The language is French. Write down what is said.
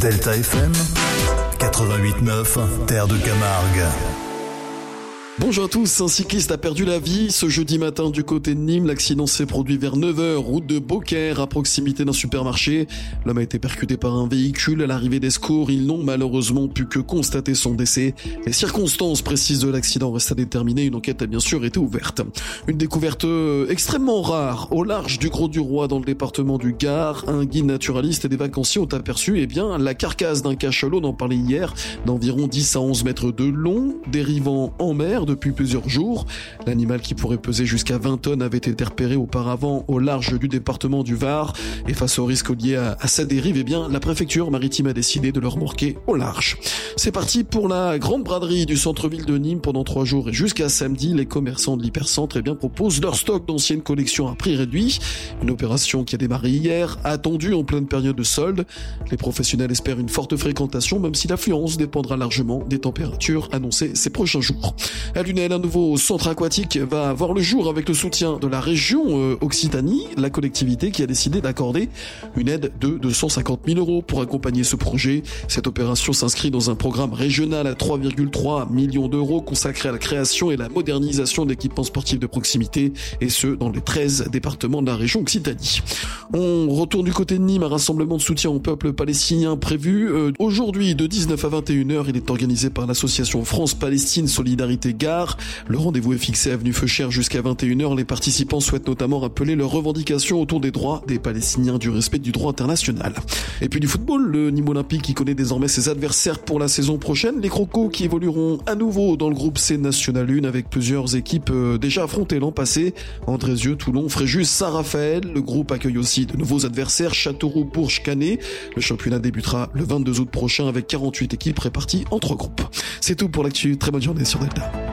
Delta FM 88.9, Terre de Camargue. Bonjour à tous, un cycliste a perdu la vie ce jeudi matin du côté de Nîmes. L'accident s'est produit vers 9h, route de Beaucaire, à proximité d'un supermarché. L'homme a été percuté par un véhicule. À l'arrivée des secours, ils n'ont malheureusement pu que constater son décès. Les circonstances précises de l'accident restent à déterminer. Une enquête a bien sûr été ouverte. Une découverte extrêmement rare au large du Grau-du-Roi dans le département du Gard. Un guide naturaliste et des vacanciers ont aperçu la carcasse d'un cachalot, on en parlait hier, d'environ 10 à 11 mètres de long, dérivant en mer depuis plusieurs jours. L'animal, qui pourrait peser jusqu'à 20 tonnes, avait été repéré auparavant au large du département du Var. Et face au risque lié à sa dérive, la préfecture maritime a décidé de le remorquer au large. C'est parti pour la grande braderie du centre-ville de Nîmes pendant 3 jours et jusqu'à samedi. Les commerçants de l'hypercentre proposent leur stock d'anciennes collections à prix réduit. Une opération qui a démarré hier, attendue en pleine période de solde. Les professionnels espèrent une forte fréquentation, même si l'affluence dépendra largement des températures annoncées ces prochains jours. À Lunel, un nouveau centre aquatique va voir le jour avec le soutien de la région Occitanie, la collectivité qui a décidé d'accorder une aide de 250 000 € pour accompagner ce projet. Cette opération s'inscrit dans un programme régional à 3,3 millions d'euros consacré à la création et la modernisation d'équipements sportifs de proximité, et ce, dans les 13 départements de la région Occitanie. On retourne du côté de Nîmes, un rassemblement de soutien au peuple palestinien prévu aujourd'hui de 19 à 21h. Il est organisé par l'association France-Palestine Solidarité Gare. Le rendez-vous est fixé avenue Feuchère jusqu'à 21h. Les participants souhaitent notamment rappeler leurs revendications autour des droits des Palestiniens, du respect du droit international. Et puis du football, le Nîmes Olympique qui connaît désormais ses adversaires pour la saison prochaine. Les Crocos qui évolueront à nouveau dans le groupe C National 1 avec plusieurs équipes déjà affrontées l'an passé. Andrézieux, Toulon, Fréjus, Saint-Raphaël. Le groupe accueille aussi de nouveaux adversaires, Châteauroux, Bourges, Canet. Le championnat débutera le 22 août prochain avec 48 équipes réparties en 3 groupes. C'est tout pour l'actu. Très bonne journée sur Delta.